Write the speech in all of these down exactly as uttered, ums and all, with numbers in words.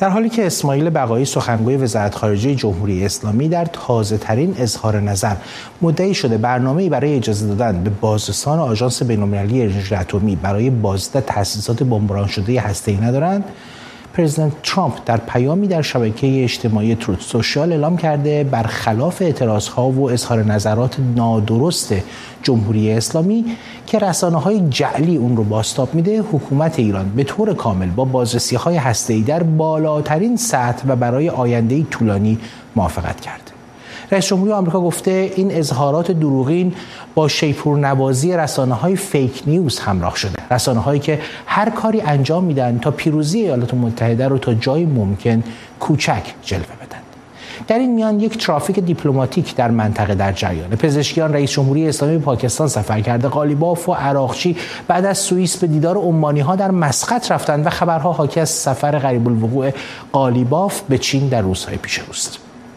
در حالی که اسماعیل بقایی سخنگوی وزارت خارجه جمهوری اسلامی در تازه‌ترین اظهار نظر مدعی شده برنامه‌ای برای اجازه دادن به بازرسان آژانس بین‌المللی انرژی اتمی برای بازدید تأسیسات بمباران شده هسته‌ای ندارند، پرزیدنت ترامپ در پیامی در شبکه اجتماعی تروت سوشال اعلام کرده برخلاف اعتراضها و اظهار نظرات نادرست جمهوری اسلامی که رسانه‌های جعلی اون رو بازتاب میده، حکومت ایران به طور کامل با بازرسی‌های هسته‌ای در بالاترین سطح و برای آینده‌ای طولانی موافقت کرد. رئیس جمهوری آمریکا گفته این اظهارات دروغین با شیپورنوازی رسانه‌های فیک نیوز همراه شده، رسانه‌هایی که هر کاری انجام میدن تا پیروزی ایالات متحده رو تا جای ممکن کوچک جلوه بدن. در این میان یک ترافیک دیپلماتیک در منطقه در جریان. پزشکیان رئیس جمهوری اسلامی به پاکستان سفر کرده، قالیباف و عراقچی بعد از سوئیس به دیدار عمانی‌ها در مسقط رفتند و خبرها حاکی از سفر قریب الوقوع قالیباف به چین در روزهای پیش روست.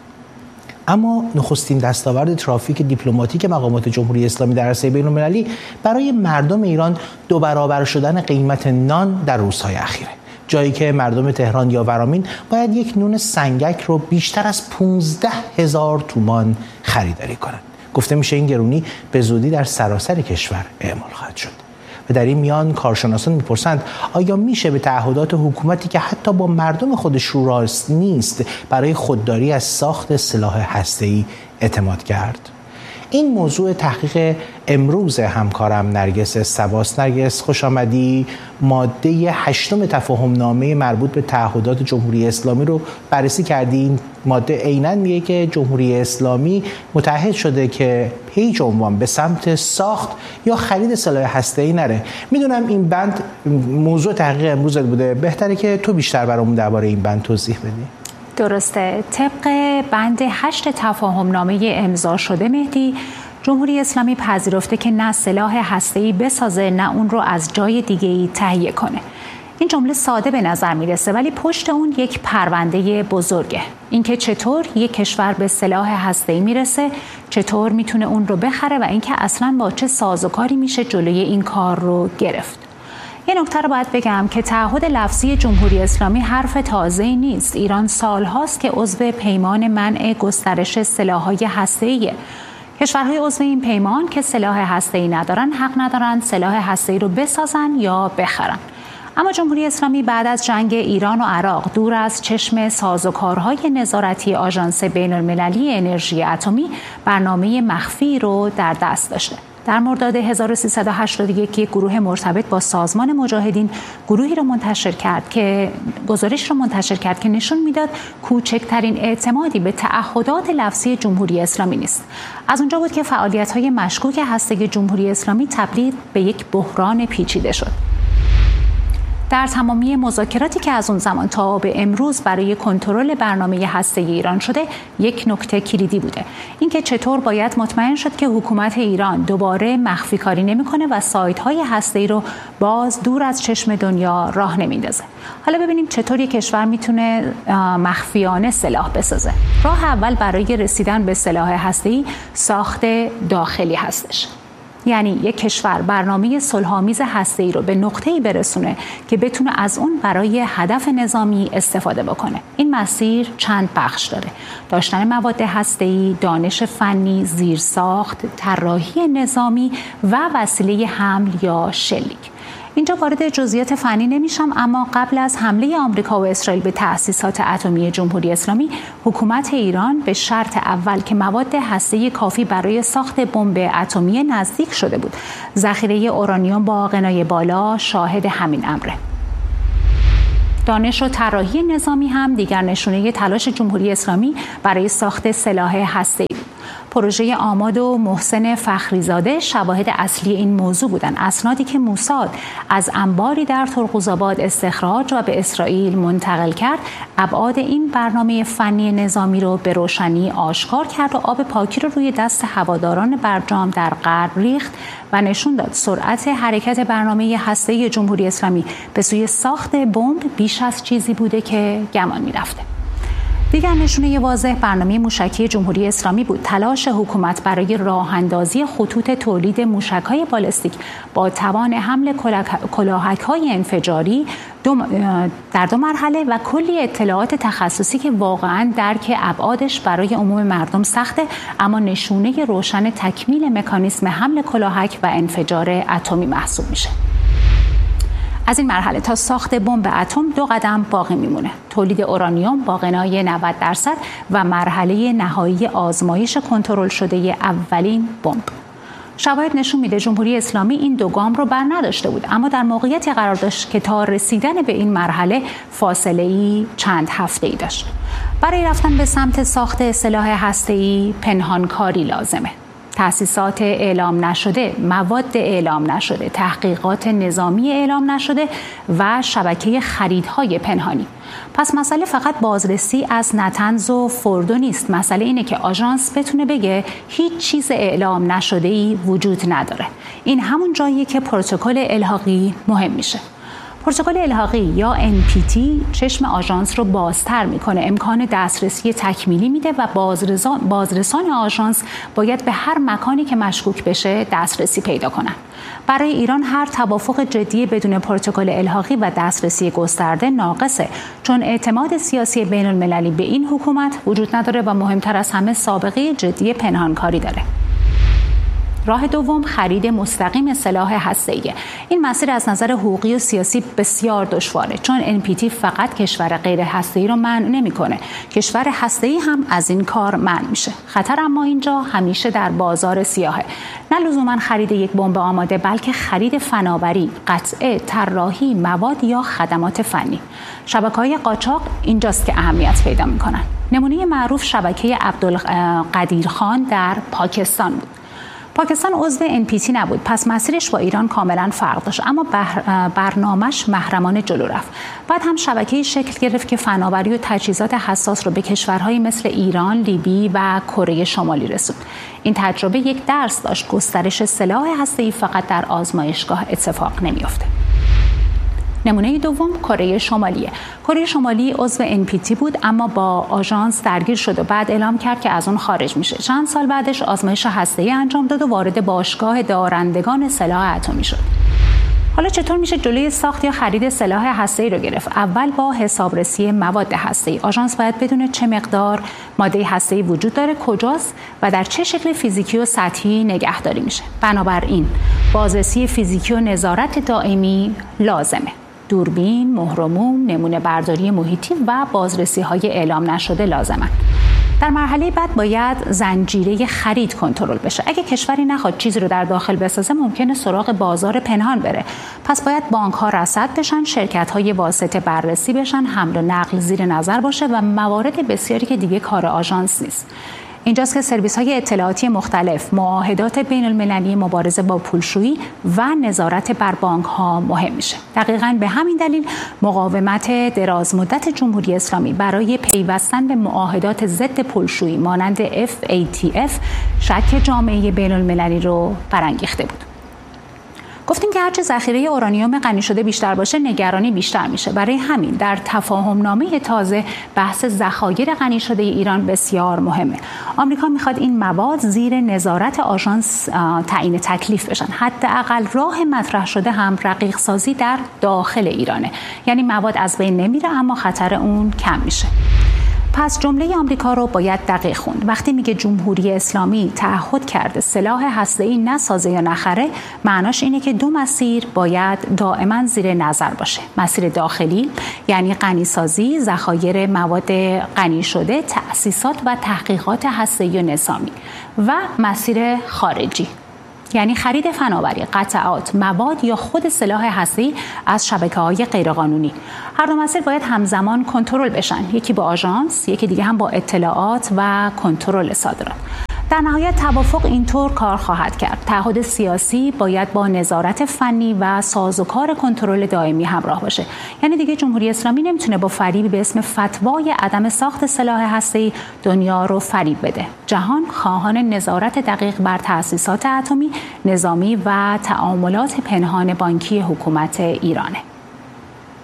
اما نخستین دستاورد ترافیک دیپلماتیک مقامات جمهوری اسلامی در عرصه بین‌المللی برای مردم ایران دو برابر شدن قیمت نان در روزهای اخیره، جایی که مردم تهران یا ورامین باید یک نون سنگک رو بیشتر از پانزده هزار تومان خریداری کنند. گفته میشه این گرونی به زودی در سراسر کشور اعمال خواهد شد. و در این میان کارشناسان میپرسند آیا میشه به تعهدات حکومتی که حتی با مردم خودش رو راست نیست برای خودداری از ساخت سلاح هسته‌ای اعتماد کرد؟ این موضوع تحقیق امروز همکارم نرگس سواس. نرگس خوش آمدی. ماده هشتم تفاهم نامه مربوط به تعهدات جمهوری اسلامی رو بررسی کردی. این ماده عیناً میگه که جمهوری اسلامی متعهد شده که هیچ عنوان به سمت ساخت یا خرید سلاح هسته‌ای نره. میدونم این بند موضوع تحقیق امروزت بوده، بهتره که تو بیشتر برامون درباره این بند توضیح بدی. درسته. طبق بند هشت تفاهم نامه امضا شده مهدی، جمهوری اسلامی پذیرفته که نه سلاح هسته‌ای بسازه نه اون رو از جای دیگه‌ای تهیه کنه. این جمله ساده به نظر میرسه ولی پشت اون یک پرونده بزرگه. اینکه چطور یک کشور به سلاح هسته‌ای میرسه، چطور میتونه اون رو بخره و اینکه اصلاً با چه سازوکاری میشه جلوی این کار رو گرفت. یه نکته رو باید بگم که تعهد لفظی جمهوری اسلامی حرف تازه‌ای نیست. ایران سالهاست که عضو پیمان منع گسترش سلاح‌های هسته‌ایه. کشورهای عضو این پیمان که سلاح هسته‌ای ندارن حق ندارن سلاح هسته‌ای رو بسازن یا بخرن. اما جمهوری اسلامی بعد از جنگ ایران و عراق دور از چشم سازوکارهای نظارتی آژانس بین‌المللی انرژی اتمی برنامه مخفی رو در دست داشته. در مرداد هزار و سیصد و هشتاد و یک یک گروه مرتبط با سازمان مجاهدین گروهی را منتشر کرد که گزارش را منتشر کرد که نشون میداد کوچکترین اعتمادی به تعهدات لفظی جمهوری اسلامی نیست. از اونجا بود که فعالیت‌های مشکوک هسته‌ای جمهوری اسلامی تبدیل به یک بحران پیچیده شد. در تمامی مذاکراتی که از اون زمان تا به امروز برای کنترل برنامه هسته‌ای ایران شده، یک نکته کلیدی بوده. اینکه چطور باید مطمئن شد که حکومت ایران دوباره مخفی کاری نمی‌کنه و سایت‌های هسته‌ای رو باز دور از چشم دنیا راه نمیندازه. حالا ببینیم چطور یک کشور میتونه مخفیانه سلاح بسازه. راه اول برای رسیدن به سلاح هسته‌ای ساخت داخلی هستش. یعنی یک کشور برنامه صلح‌آمیز هسته‌ای رو به نقطه‌ای برسونه که بتونه از اون برای هدف نظامی استفاده بکنه. این مسیر چند بخش داره: داشتن مواد هسته‌ای، دانش فنی، زیرساخت، طراحی نظامی و وسیله حمل یا شلیک. اینجا وارد جزئیات فنی نمیشم، اما قبل از حمله آمریکا و اسرائیل به تأسیسات اتمی جمهوری اسلامی، حکومت ایران به شرط اول که مواد هسته‌ای کافی برای ساخت بمب اتمی نزدیک شده بود. ذخیره اورانیوم با غنای بالا شاهد همین امره. دانش و طراحی نظامی هم دیگر نشونه تلاش جمهوری اسلامی برای ساخت سلاح هسته‌ای بود. پروژه آماد و محسن فخریزاده شواهد اصلی این موضوع بودند. اسنادی که موساد از انباری در ترقوزآباد استخراج و به اسرائیل منتقل کرد، ابعاد این برنامه فنی نظامی رو به روشنی آشکار کرد و آب پاکی رو روی دست هواداران برجام در غرب ریخت و نشون داد سرعت حرکت برنامه هسته‌ای جمهوری اسلامی به سوی ساخت بمب بیش از چیزی بوده که گمان می‌رفته. دیگر نشونه واضح برنامه موشکی جمهوری اسلامی بود. تلاش حکومت برای راه اندازی خطوط تولید موشک‌های بالستیک با توان حمل کلاهک‌های انفجاری در دو مرحله و کلی اطلاعات تخصصی که واقعاً درک ابعادش برای عموم مردم سخته، اما نشونه روشن تکمیل مکانیزم حمل کلاهک و انفجار اتمی محسوب میشه. از این مرحله تا ساخت بمب اتم دو قدم باقی میمونه: تولید اورانیوم با غنای نود درصد و مرحله نهایی آزمایش کنترل شده اولین بمب. شواهد نشون میده جمهوری اسلامی این دو گام رو بر نداشته بود، اما در موقعیتی قرار داشت که تا رسیدن به این مرحله فاصله‌ای چند هفته‌ای داشت. برای رفتن به سمت ساخت سلاح هسته‌ای پنهانکاری لازمه. تأسیسات اعلام نشده، مواد اعلام نشده، تحقیقات نظامی اعلام نشده و شبکه خریدهای پنهانی. پس مسئله فقط بازرسی از نتنز و فوردو نیست. مسئله اینه که آژانس بتونه بگه هیچ چیز اعلام نشده‌ای وجود نداره. این همون جاییه که پروتکل الحاقی مهم میشه. پروتکل الحاقی یا ان پی تی چشم آژانس رو بازتر میکنه، امکان دسترسی تکمیلی میده و بازرسان, بازرسان آژانس باید به هر مکانی که مشکوک بشه دسترسی پیدا کنن. برای ایران هر توافق جدی بدون پروتکل الحاقی و دسترسی گسترده ناقصه، چون اعتماد سیاسی بین المللی به این حکومت وجود نداره و مهمتر از همه سابقه جدی پنهانکاری داره. راه دوم خرید مستقیم سلاح هسته‌ای. این مسیر از نظر حقوقی و سیاسی بسیار دشواره، چون ان پی تی فقط کشور غیر هسته‌ای رو منع نمی‌کنه، کشور هسته‌ای هم از این کار منع میشه. خطر اما اینجا همیشه در بازار سیاهه، نه لزوما خرید یک بمب آماده، بلکه خرید فناوری، قطعه، طراحی، مواد یا خدمات فنی. شبکه‌های قاچاق اینجاست که اهمیت پیدا می‌کنن. نمونه معروف شبکه عبدالقدیر خان در پاکستان بود. پاکستان عضو ان پی تی نبود، پس مسیرش با ایران کاملا فرق داشت، اما برنامه‌اش محرمانه جلو رفت. بعد هم شبکه‌ای شکل گرفت که فناوری و تجهیزات حساس رو به کشورهای مثل ایران، لیبی و کره شمالی رسوند. این تجربه یک درس داشت: گسترش سلاح هسته‌ای فقط در آزمایشگاه اتفاق نمی‌افته. نمونه دوم کره شمالیه. کره شمالی عضو ان پی تی بود، اما با آژانس درگیر شد و بعد اعلام کرد که از اون خارج میشه. چند سال بعدش آزمایش هسته‌ای انجام داد و وارد باشگاه دارندگان سلاح اتمی شد. حالا چطور میشه جلوی ساخت یا خرید سلاح هسته‌ای رو گرفت؟ اول با حسابرسی مواد هسته‌ای. آژانس باید بدونه چه مقدار ماده هسته‌ای وجود داره، کجاست و در چه شکل فیزیکی و سطحی نگهداری میشه. بنابراین بازرسی فیزیکی و نظارت دائمی لازمه. دوربین، مهرموم، نمونه برداری محیطی و بازرسی‌های اعلام نشده لازمن. در مرحله بعد باید زنجیره خرید کنترل بشه. اگه کشوری نخواد چیزی رو در داخل بسازه، ممکنه سراغ بازار پنهان بره. پس باید بانک‌ها رصد بشن، شرکت‌های واسطه بررسی بشن، حمل و نقل زیر نظر باشه و موارد بسیاری که دیگه کار آژانس نیست. اینجاست که سرویس‌های اطلاعاتی مختلف، معاهدات بین‌المللی مبارزه با پولشویی و نظارت بر بانک‌ها مهم میشه. دقیقاً به همین دلیل مقاومت درازمدت جمهوری اسلامی برای پیوستن به معاهدات ضد پولشویی مانند اف ای تی اف شک جامعه بین‌المللی رو برانگیخته بود. گفتیم که هرچه ذخیره اورانیوم غنی شده بیشتر باشه، نگرانی بیشتر میشه. برای همین در تفاهم نامه تازه بحث ذخایر غنی شده ایران بسیار مهمه. آمریکا میخواد این مواد زیر نظارت آژانس تعیین تکلیف بشن. حداقل راه مطرح شده هم رقیق سازی در داخل ایرانه، یعنی مواد از بین نمیره اما خطر اون کم میشه. پس جمله آمریکا رو باید دقیق خوند. وقتی میگه جمهوری اسلامی تعهد کرده سلاح هسته‌ای نسازه یا نخره، معناش اینه که دو مسیر باید دائما زیر نظر باشه. مسیر داخلی یعنی غنیسازی، ذخایر مواد غنی شده، تأسیسات و تحقیقات هسته‌ای و نظامی، و مسیر خارجی یعنی خرید فناوری، قطعات، مواد یا خود سلاح هسته‌ای از شبکه‌های غیرقانونی. هر دو مسیر باید همزمان کنترل بشن، یکی با آژانس، یکی دیگه هم با اطلاعات و کنترل صادرات. در نهایت توافق اینطور کار خواهد کرد. تعهد سیاسی باید با نظارت فنی و سازوکار کنترل دائمی همراه باشه. یعنی دیگه جمهوری اسلامی نمیتونه با فریبی به اسم فتوای عدم ساخت سلاح هسته‌ای دنیا رو فریب بده. جهان خواهان نظارت دقیق بر تأسیسات اتمی، نظامی و تعاملات پنهان بانکی حکومت ایرانه.